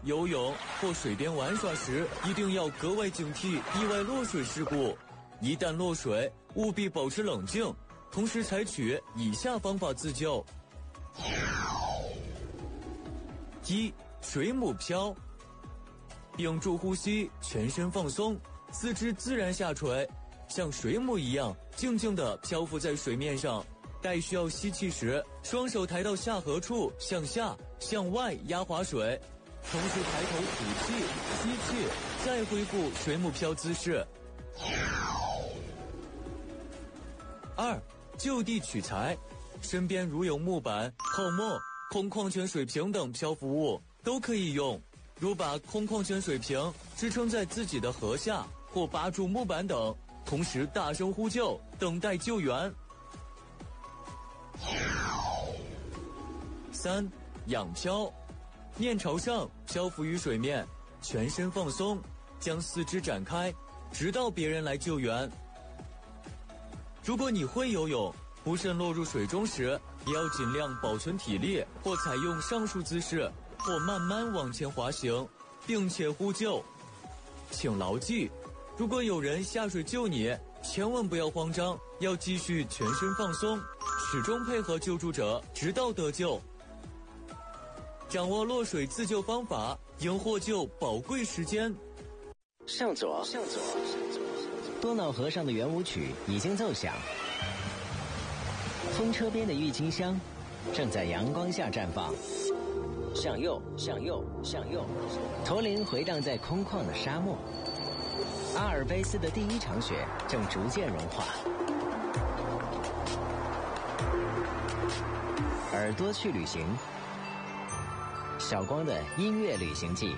游泳或水边玩耍时，一定要格外警惕意外落水事故。一旦落水，务必保持冷静，同时采取以下方法自救。1. 水母漂。屏住呼吸，全身放松，四肢自然下垂，像水母一样静静地漂浮在水面上。待需要吸气时，双手抬到下颌处，向下向外压滑水，同时抬头吐气吸气，再恢复水母漂姿势。2. 就地取材。身边如有木板、泡沫、空矿泉水瓶等漂浮物都可以用，如把空矿泉水瓶支撑在自己的颌下，或扒住木板等，同时大声呼救，等待救援。3. 仰漂。面朝上漂浮于水面，全身放松，将四肢展开，直到别人来救援。如果你会游泳，不慎落入水中时，也要尽量保存体力，或采用上述姿势，或慢慢往前滑行，并且呼救。请牢记，如果有人下水救你，千万不要慌张，要继续全身放松，始终配合救助者，直到得救。掌握落水自救方法，赢获救宝贵时间。 向左，向左。多瑙河上的圆舞曲已经奏响，风车边的郁金香正在阳光下绽放。向右，向右，向右。驼铃回荡在空旷的沙漠。阿尔卑斯的第一场雪正逐渐融化。耳朵去旅行，小光的音乐旅行记。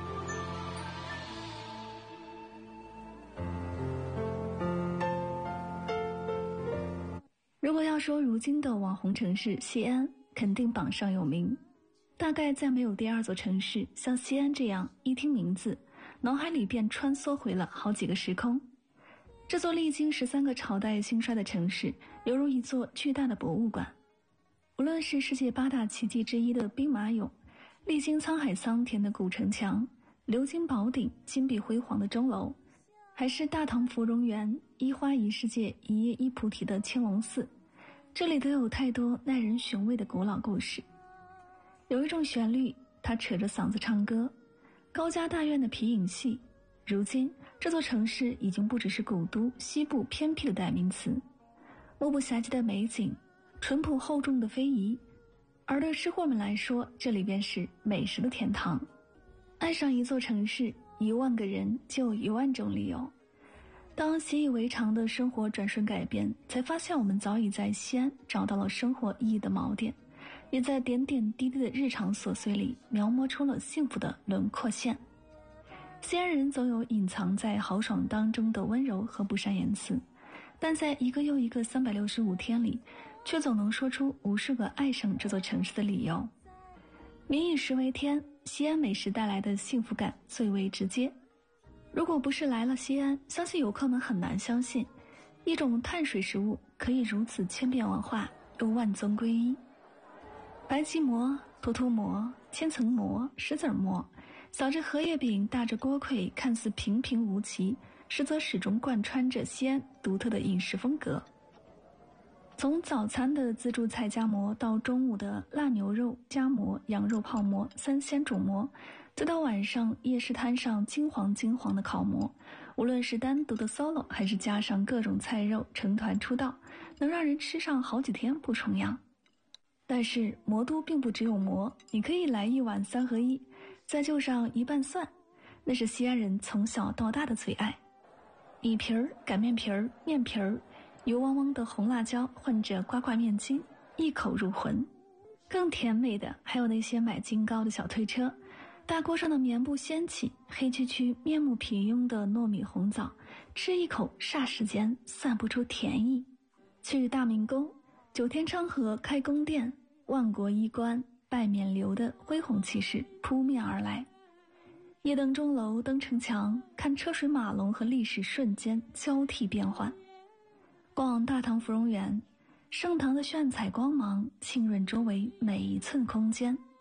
如果要说如今的网红城市西安，肯定榜上有名。大概再没有第二座城市像西安这样，一听名字，脑海里便穿梭回了好几个时空。这座历经13个朝代兴衰的城市，犹如一座巨大的博物馆。无论是世界8大奇迹之一的兵马俑，历经沧海桑田的古城墙，鎏金宝顶、金碧辉煌的钟楼，还是大唐芙蓉园、一花一世界、一叶一菩提的青龙寺，这里都有太多耐人寻味的古老故事。有一种旋律，它扯着嗓子唱歌，高家大院的皮影戏。如今这座城市已经不只是古都西部偏僻的代名词，目不暇接的美景，淳朴厚重的非遗，而对吃货们来说，这里便是美食的天堂。爱上一座城市，10000个人就有10000种理由。当习以为常的生活转瞬改变，才发现我们早已在西安找到了生活意义的锚点，也在点点滴滴的日常琐碎里描摹出了幸福的轮廓线。西安人总有隐藏在豪爽当中的温柔和不善言辞，但在一个又一个365天里，却总能说出无数个爱上这座城市的理由。民以食为天，西安美食带来的幸福感最为直接。如果不是来了西安，相信游客们很难相信，一种碳水食物可以如此千变万化，又万宗归一。白吉馍、涂涂馍、千层馍、石子馍，小着荷叶饼，大着锅盔，看似平平无奇，实则始终贯穿着西安独特的饮食风格。从早餐的自助菜夹馍，到中午的腊牛肉夹馍、羊肉泡馍、3鲜煮馍，再到晚上夜市摊上金黄的烤馍，无论是单独的 solo 还是加上各种菜肉成团出道，能让人吃上好几天不重样。但是魔都并不只有馍，你可以来一碗3合1，再就上一瓣蒜，那是西安人从小到大的最爱。米皮儿、擀面皮儿、面皮儿，油汪汪的红辣椒混着刮刮面筋，一口入魂。更甜美的还有那些买金糕的小推车，大锅上的棉布掀起，黑黢黢面目平庸的糯米红枣，吃一口霎时间散不出甜意。去大明宫、九天昌河开宫殿、万国衣冠、拜冕旒的恢宏气势扑面而来。夜登钟楼、登城墙，看车水马龙和历史瞬间交替变换。逛大唐芙蓉园，盛唐的炫彩光芒浸润周围每一寸空间。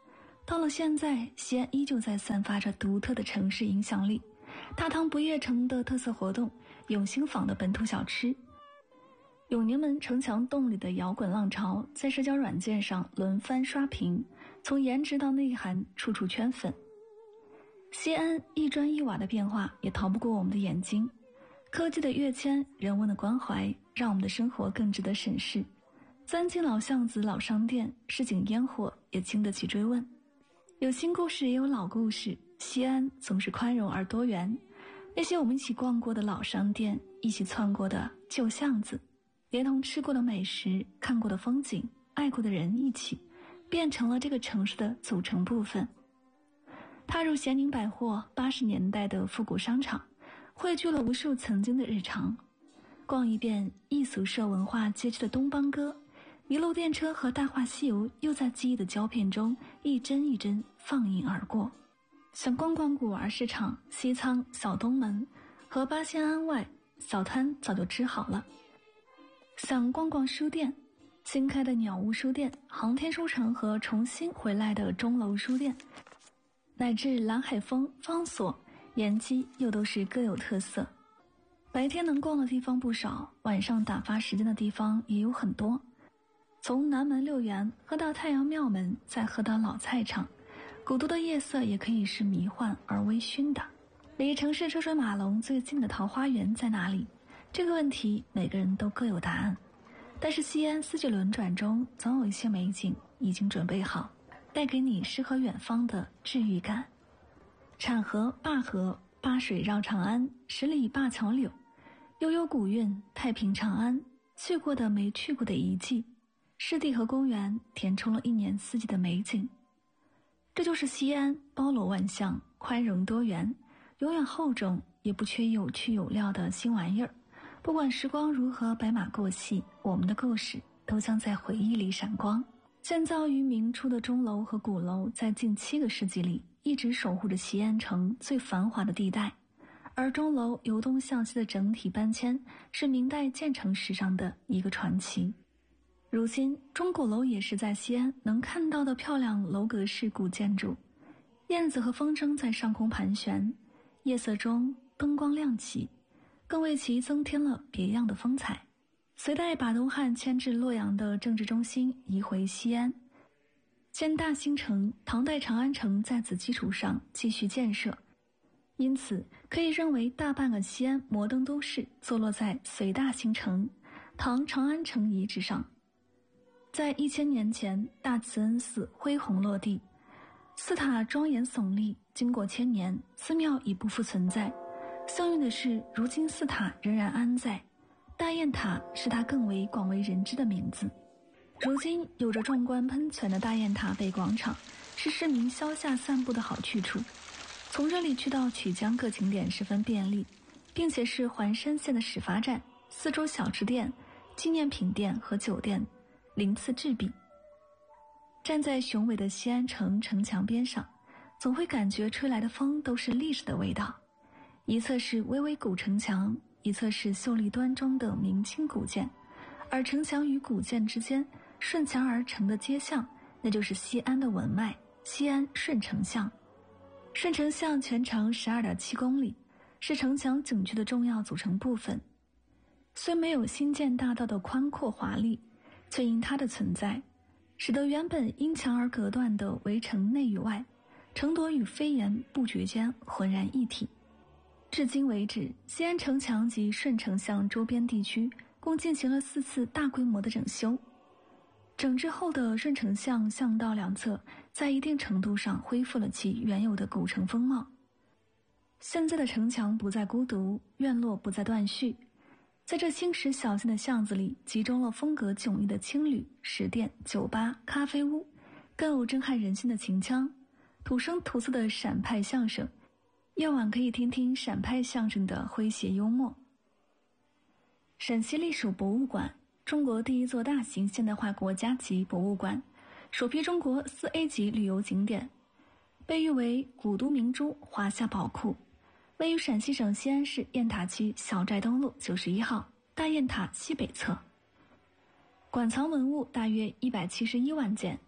到了现在，西安依旧在散发着独特的城市影响力。大唐不夜城的特色活动，永兴坊的本土小吃，永宁门城墙洞里的摇滚浪潮，在社交软件上轮番刷屏，从颜值到内涵，处处圈粉。西安一砖一瓦的变化也逃不过我们的眼睛，科技的跃迁，人文的关怀，让我们的生活更值得审视。钻进老巷子、老商店，市井烟火也经得起追问。有新故事，也有老故事。西安总是宽容而多元。那些我们一起逛过的老商店，一起窜过的旧巷子，连同吃过的美食、看过的风景、爱过的人一起，变成了这个城市的组成部分。踏入咸宁百货80年代的复古商场，汇聚了无数曾经的日常。逛一遍艺俗社文化街区的东邦歌，一路电车和大话西游又在记忆的胶片中一帧一帧放映而过。想逛逛古玩市场、西仓、小东门和八仙庵外，小摊早就支好了。想逛逛书店，新开的鸟屋书店、航天书城和重新回来的钟楼书店，乃至蓝海峰、方所、延吉，又都是各有特色。白天能逛的地方不少，晚上打发时间的地方也有很多。从南门六园喝到太阳庙门，再喝到老菜场，古都的夜色也可以是迷幻而微醺的。离城市车水马龙最近的桃花源在哪里？这个问题每个人都各有答案。但是西安四季轮转中，总有一些美景已经准备好，带给你诗和远方的治愈感。产河、灞河，灞水绕长安，10里灞桥柳，悠悠古韵，太平长安，去过的没去过的遗迹，湿地和公园填充了一年四季的美景。这就是西安，包罗万象，宽容多元，永远厚重，也不缺有趣有料的新玩意儿。不管时光如何白马过隙，我们的故事都将在回忆里闪光。建造于明初的钟楼和鼓楼，在近7个世纪里一直守护着西安城最繁华的地带。而钟楼由东向西的整体搬迁，是明代建成史上的一个传奇。如今钟鼓楼也是在西安能看到的漂亮楼阁式古建筑。燕子和风筝在上空盘旋，夜色中灯光亮起，更为其增添了别样的风采。隋代把东汉迁至洛阳的政治中心移回西安，建大兴城，唐代长安城在此基础上继续建设。因此可以认为大半个西安摩登都市坐落在隋大兴城、唐长安城遗址上。在1000年前，大慈恩寺恢宏落地，寺塔庄严耸立，经过1000年，寺庙已不复存在。幸运的是，如今寺塔仍然安在，大雁塔是它更为广为人知的名字。如今有着壮观喷泉的大雁塔北广场，是市民消夏散步的好去处。从这里去到曲江各景点十分便利，并且是环山线的始发站，四周小吃店、纪念品店和酒店鳞次栉比。站在雄伟的西安城城墙边上，总会感觉吹来的风都是历史的味道。一侧是巍巍古城墙，一侧是秀丽端庄的明清古建，而城墙与古建之间顺墙而成的街巷，那就是西安的文脉——西安顺城巷。顺城巷全长12.7公里，是城墙景区的重要组成部分。虽没有新建大道的宽阔华丽，却因它的存在，使得原本因墙而隔断的围城内与外，城垛与飞檐布局间浑然一体。至今为止，西安城墙及顺城巷周边地区共进行了4次大规模的整修。整治后的顺城巷巷道两侧，在一定程度上恢复了其原有的古城风貌。现在的城墙不再孤独，院落不再断续，在这青石小径的巷子里，集中了风格迥异的青旅、食店、酒吧、咖啡屋，更有震撼人心的秦腔、土生土色的陕派相声。夜晚可以听听陕派相声的诙谐幽默。陕西历史博物馆，中国第一座大型现代化国家级博物馆，首批中国4A 级旅游景点，被誉为古都明珠、华夏宝库，位于陕西省西安市雁塔区小寨东路91号大雁塔西北侧。馆藏文物大约171万件，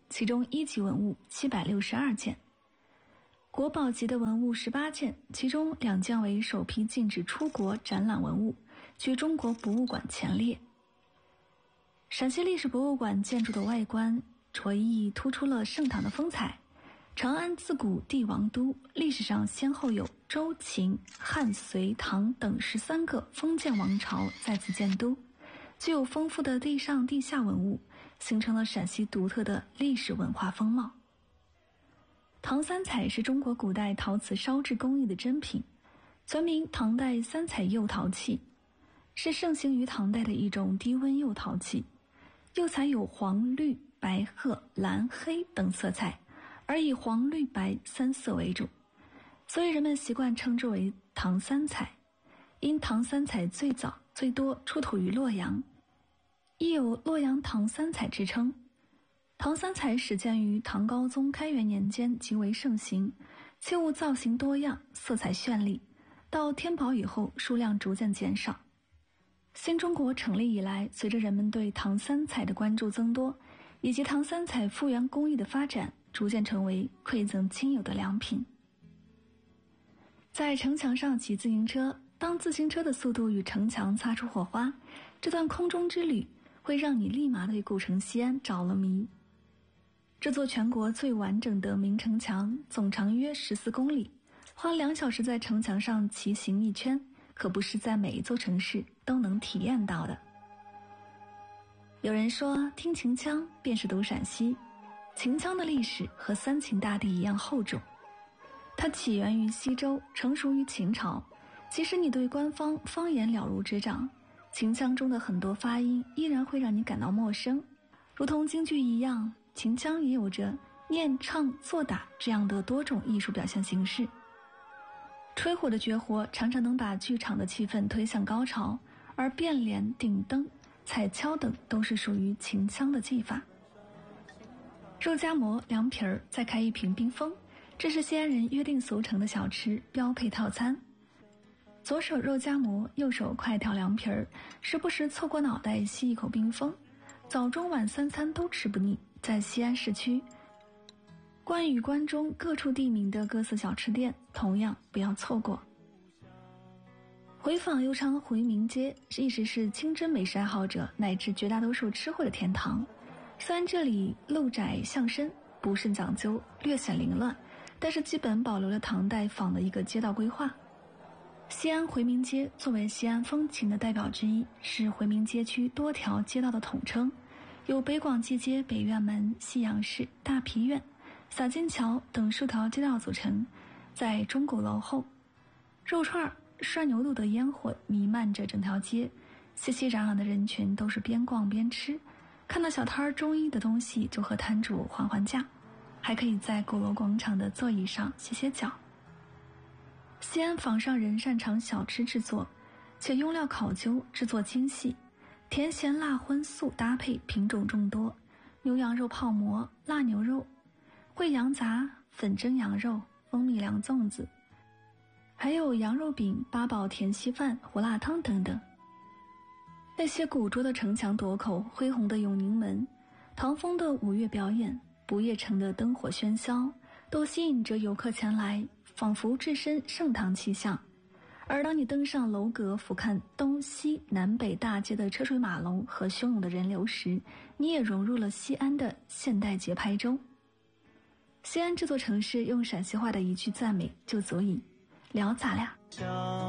其中一级文物762件，国宝级的文物18件，其中2件为首批禁止出国展览文物，居中国博物馆前列。陕西历史博物馆建筑的外观着意突出了盛唐的风采。长安自古帝王都，历史上先后有周、秦、汉、隋、唐等13个封建王朝在此建都，具有丰富的地上地下文物，形成了陕西独特的历史文化风貌。唐三彩是中国古代陶瓷烧制工艺的珍品，全名唐代三彩釉陶器，是盛行于唐代的一种低温釉陶器。釉彩有黄、绿、白、褐、蓝、黑等色彩，而以黄、绿、白3色为主，所以人们习惯称之为唐三彩。因唐三彩最早最多出土于洛阳，亦有洛阳唐三彩之称。唐三彩始建于唐高宗开元年间，极为盛行，器物造型多样，色彩绚丽。到天宝以后，数量逐渐减少。新中国成立以来，随着人们对唐三彩的关注增多，以及唐三彩复原工艺的发展，逐渐成为馈赠亲友的良品。在城墙上骑自行车，当自行车的速度与城墙擦出火花，这段空中之旅会让你立马对古城西安着了迷。这座全国最完整的明城墙总长约14公里，花2小时在城墙上骑行一圈，可不是在每一座城市都能体验到的。有人说，听秦腔便是读陕西。秦腔的历史和三秦大地一样厚重，它起源于西周，成熟于秦朝。即使你对官方方言了如指掌，秦腔中的很多发音依然会让你感到陌生。如同京剧一样，秦腔也有着念、唱、作、打这样的多种艺术表现形式。吹火的绝活常常能把剧场的气氛推向高潮，而变脸、顶灯、踩跷等都是属于秦腔的技法。肉夹馍、凉皮儿，再开一瓶冰峰，这是西安人约定俗成的小吃标配套餐。左手肉夹馍，右手快条凉皮儿，时不时凑过脑袋吸一口冰峰，早中晚3餐都吃不腻。在西安市区关与关中各处地名的各色小吃店，同样不要错过。回坊又称回民街，一直是清真美食爱好者乃至绝大多数吃货的天堂。虽然这里路窄巷深，不甚讲究，略显凌乱，但是基本保留了唐代仿的一个街道规划。西安回民街作为西安风情的代表之一，是回民街区多条街道的统称，由北广济街、北院门、西洋市、大皮院、洒金桥等数条街道组成。在钟鼓楼后，肉串、涮牛肚的烟火弥漫着整条街，熙熙攘攘的人群都是边逛边吃，看到小摊中意的东西就和摊主还还价，还可以在鼓楼广场的座椅上歇歇脚。西安坊上人擅长小吃制作，且用料考究，制作精细，甜咸辣荤素搭配品种众多，牛羊肉泡馍、腊牛肉、烩羊杂、粉蒸羊肉、蜂蜜凉粽子，还有羊肉饼、八宝甜稀饭、胡辣汤等等。那些古拙的城墙垛口、恢宏的永宁门、唐风的五岳表演、不夜城的灯火喧嚣，都吸引着游客前来，仿佛置身盛唐气象。而当你登上楼阁，俯瞰东西南北大街的车水马龙和汹涌的人流时，你也融入了西安的现代节拍中。西安这座城市用陕西话的一句赞美就足以聊咱俩。